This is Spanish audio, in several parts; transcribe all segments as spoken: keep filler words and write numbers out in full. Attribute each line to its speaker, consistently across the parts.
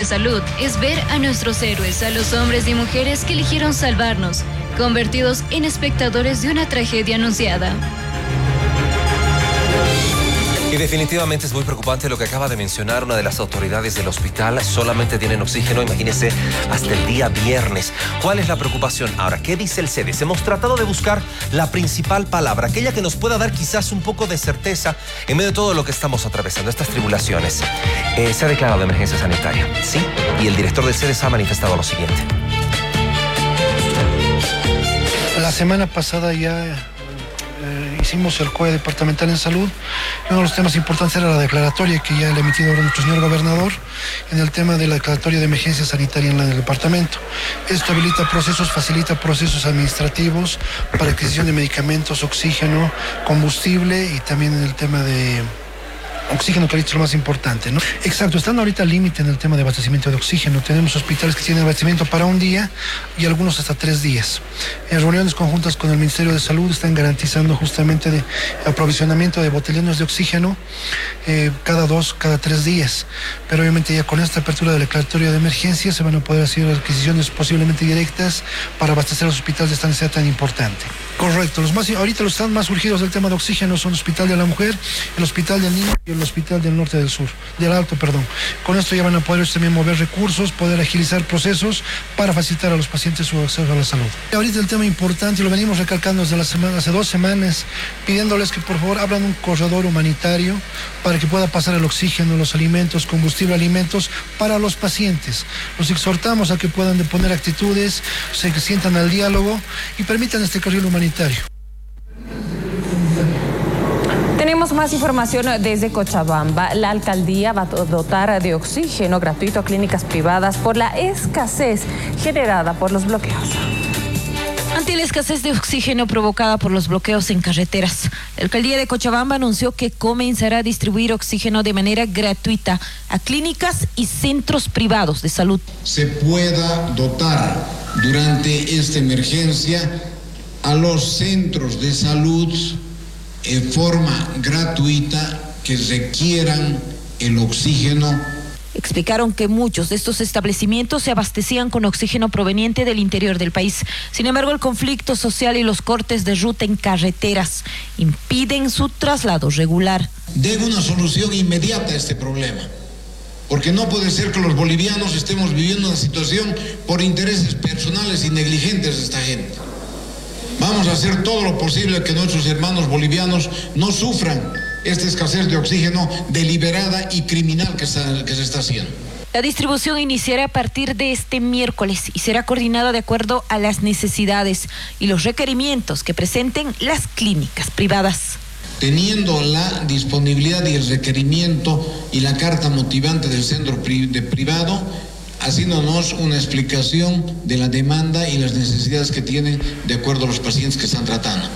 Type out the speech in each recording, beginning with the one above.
Speaker 1: salud es ver a nuestros héroes, a los hombres y mujeres que eligieron salvarnos, convertidos en espectadores de una tragedia anunciada.
Speaker 2: Y definitivamente es muy preocupante lo que acaba de mencionar una de las autoridades del hospital. Solamente tienen oxígeno, imagínense, hasta el día viernes. ¿Cuál es la preocupación? Ahora, ¿qué dice el CEDES? Hemos tratado de buscar la principal palabra, aquella que nos pueda dar quizás un poco de certeza en medio de todo lo que estamos atravesando, estas tribulaciones. Eh, se ha declarado emergencia sanitaria, ¿sí? Y el director del CEDES ha manifestado lo siguiente.
Speaker 3: La semana pasada ya... Eh, hicimos el C O E departamental en salud. Uno de los temas importantes era la declaratoria que ya le ha emitido ahora nuestro señor gobernador en el tema de la declaratoria de emergencia sanitaria en el departamento. Esto habilita procesos, facilita procesos administrativos para adquisición de medicamentos, oxígeno, combustible y también en el tema de oxígeno, que ahorita es lo más importante, ¿no? Exacto, están ahorita al límite en el tema de abastecimiento de oxígeno. Tenemos hospitales que tienen abastecimiento para un día y algunos hasta tres días. En reuniones conjuntas con el Ministerio de Salud están garantizando justamente de aprovisionamiento de botellones de oxígeno eh, cada dos, cada tres días. Pero obviamente ya con esta apertura del declaratorio de emergencia se van a poder hacer adquisiciones posiblemente directas para abastecer los hospitales de esta necesidad tan importante. Correcto, los más, ahorita los están más urgidos del tema de oxígeno son el Hospital de la Mujer, el Hospital del Niño y el Hospital del Norte del Sur, del Alto, perdón. Con esto ya van a poder también mover recursos, poder agilizar procesos para facilitar a los pacientes su acceso a la salud. Ahorita el tema importante, lo venimos recalcando desde la semana, hace dos semanas, pidiéndoles que por favor abran un corredor humanitario para que pueda pasar el oxígeno, los alimentos, combustible, alimentos para los pacientes. Los exhortamos a que puedan poner actitudes, se sientan al diálogo y permitan este corredor humanitario.
Speaker 4: Tenemos más información desde Cochabamba. La alcaldía va a dotar de oxígeno gratuito a clínicas privadas por la escasez generada por los bloqueos.
Speaker 5: Ante la escasez de oxígeno provocada por los bloqueos en carreteras, la alcaldía de Cochabamba anunció que comenzará a distribuir oxígeno de manera gratuita a clínicas y centros privados de salud.
Speaker 6: Se pueda dotar durante esta emergencia a los centros de salud en forma gratuita que requieran el oxígeno.
Speaker 5: Explicaron que muchos de estos establecimientos se abastecían con oxígeno proveniente del interior del país. Sin embargo, el conflicto social y los cortes de ruta en carreteras impiden su traslado regular.
Speaker 6: Debe una solución inmediata a este problema, porque no puede ser que los bolivianos estemos viviendo una situación por intereses personales y negligentes de esta gente. Vamos a hacer todo lo posible que nuestros hermanos bolivianos no sufran esta escasez de oxígeno deliberada y criminal que, está, que se está haciendo.
Speaker 5: La distribución iniciará a partir de este miércoles y será coordinada de acuerdo a las necesidades y los requerimientos que presenten las clínicas privadas.
Speaker 6: Teniendo la disponibilidad y el requerimiento y la carta motivante del centro pri- de privado, haciéndonos una explicación de la demanda y las necesidades que tienen de acuerdo a los pacientes que están tratando.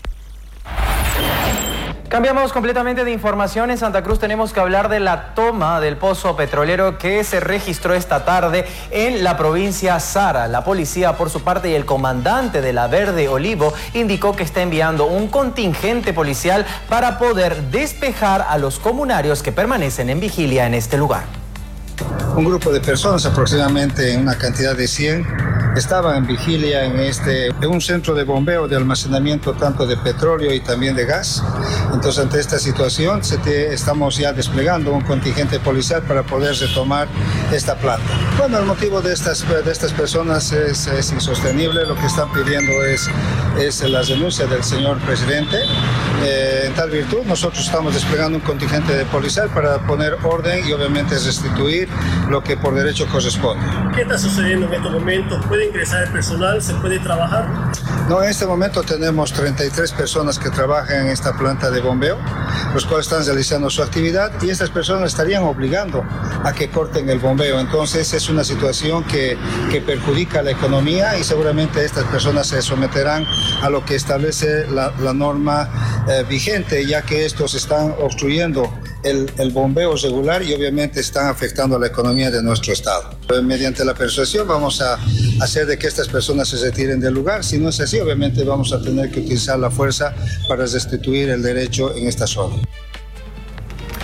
Speaker 7: Cambiamos completamente de información. En Santa Cruz tenemos que hablar de la toma del pozo petrolero que se registró esta tarde en la provincia Sara. La policía, por su parte, y el comandante de la Verde Olivo indicó que está enviando un contingente policial para poder despejar a los comunarios que permanecen en vigilia en este lugar.
Speaker 8: Un grupo de personas, aproximadamente en una cantidad de cien, estaban en vigilia en, este, en un centro de bombeo de almacenamiento tanto de petróleo y también de gas. Entonces, ante esta situación, se te, estamos ya desplegando un contingente policial para poder retomar esta planta. Bueno, el motivo de estas, de estas personas es, es insostenible. Lo que están pidiendo es, es la renuncia del señor presidente. Eh, en tal virtud, nosotros estamos desplegando un contingente de policial para poner orden y obviamente restituir lo que por derecho corresponde.
Speaker 9: ¿Qué está sucediendo en este momento? ¿Puede ingresar el personal? ¿Se puede trabajar?
Speaker 8: No, en este momento tenemos treinta y tres personas que trabajan en esta planta de bombeo, los cuales están realizando su actividad y estas personas estarían obligando a que corten el bombeo. Entonces es una situación que, que perjudica la economía y seguramente estas personas se someterán a lo que establece la, la norma eh, vigente, ya que estos están obstruyendo el, el bombeo regular y obviamente están afectando a la economía de nuestro estado. Mediante la persuasión vamos a hacer de que estas personas se retiren del lugar. Si no es así, obviamente vamos a tener que utilizar la fuerza para restituir el derecho en esta zona.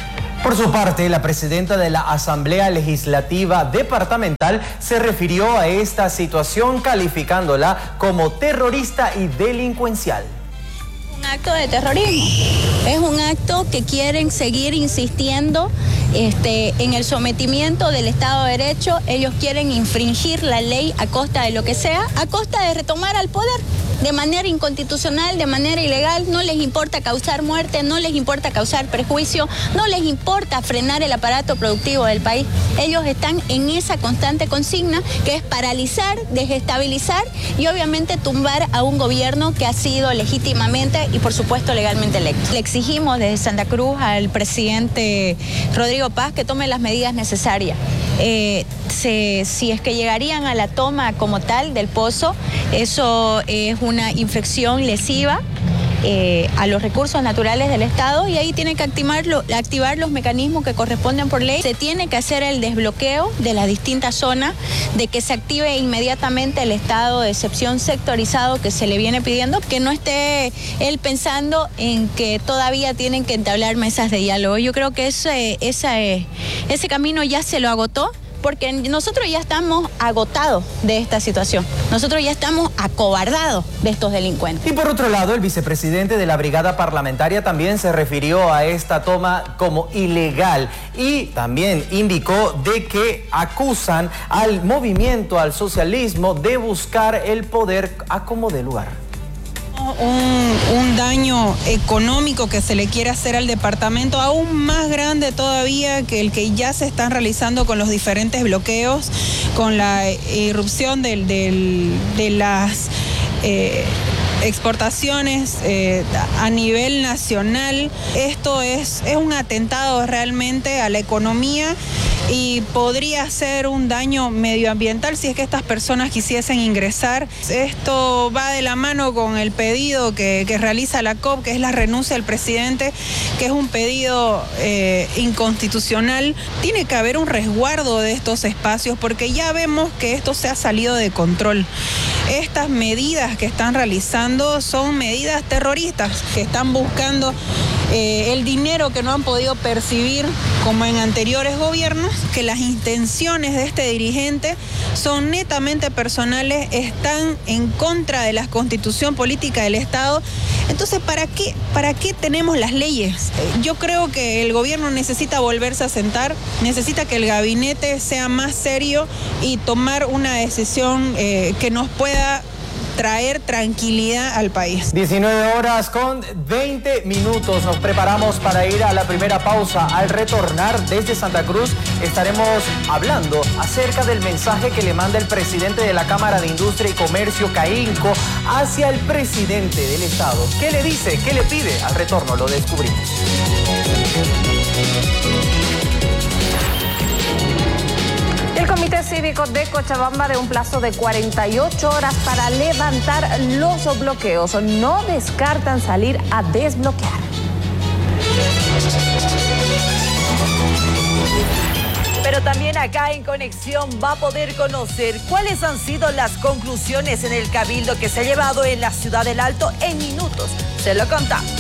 Speaker 7: Por su parte, la presidenta de la Asamblea Legislativa Departamental se refirió a esta situación calificándola como terrorista y delincuencial.
Speaker 10: Un acto de terrorismo, es un acto que quieren seguir insistiendo este, en el sometimiento del Estado de Derecho. Ellos quieren infringir la ley a costa de lo que sea, a costa de retomar al poder de manera inconstitucional, de manera ilegal. No les importa causar muerte, no les importa causar perjuicio, no les importa frenar el aparato productivo del país. Ellos están en esa constante consigna que es paralizar, desestabilizar y obviamente tumbar a un gobierno que ha sido legítimamente y por supuesto legalmente electo. Le exigimos desde Santa Cruz al presidente Rodrigo Paz que tome las medidas necesarias. Eh, se, si es que llegarían a la toma como tal del pozo, eso es una infracción lesiva eh, a los recursos naturales del Estado y ahí tiene que activarlo, activar los mecanismos que corresponden por ley. Se tiene que hacer el desbloqueo de las distintas zonas, de que se active inmediatamente el estado de excepción sectorizado que se le viene pidiendo, que no esté él pensando en que todavía tienen que entablar mesas de diálogo. Yo creo que ese, ese, ese camino ya se lo agotó, porque nosotros ya estamos agotados de esta situación. Nosotros ya estamos acobardados de estos delincuentes.
Speaker 7: Y por otro lado, el vicepresidente de la brigada parlamentaria también se refirió a esta toma como ilegal y también indicó de que acusan al movimiento, al socialismo, de buscar el poder a como dé lugar.
Speaker 11: Un, un daño económico que se le quiere hacer al departamento aún más grande todavía que el que ya se están realizando con los diferentes bloqueos, con la irrupción del, del, de las eh, exportaciones eh, a nivel nacional. Esto es, es un atentado realmente a la economía y podría ser un daño medioambiental si es que estas personas quisiesen ingresar. Esto va de la mano con el pedido que, que realiza la C O P, que es la renuncia del presidente, que es un pedido eh, inconstitucional. Tiene que haber un resguardo de estos espacios porque ya vemos que esto se ha salido de control. Estas medidas que están realizando son medidas terroristas que están buscando eh, el dinero que no han podido percibir como en anteriores gobiernos, que las intenciones de este dirigente son netamente personales, están en contra de la constitución política del Estado. Entonces, ¿para qué, para qué tenemos las leyes? Yo creo que el gobierno necesita volverse a sentar, necesita que el gabinete sea más serio y tomar una decisión eh, que nos pueda traer tranquilidad al país.
Speaker 7: diecinueve horas con veinte minutos. Nos preparamos para ir a la primera pausa. Al retornar desde Santa Cruz estaremos hablando acerca del mensaje que le manda el presidente de la Cámara de Industria y Comercio, CAINCO, hacia el presidente del Estado. ¿Qué le dice? ¿Qué le pide? Al retorno lo descubrimos.
Speaker 4: El Comité Cívico de Cochabamba de un plazo de cuarenta y ocho horas para levantar los bloqueos. No descartan salir a desbloquear.
Speaker 12: Pero también acá en Conexión va a poder conocer cuáles han sido las conclusiones en el cabildo que se ha llevado en la ciudad del Alto en minutos. Se lo contamos.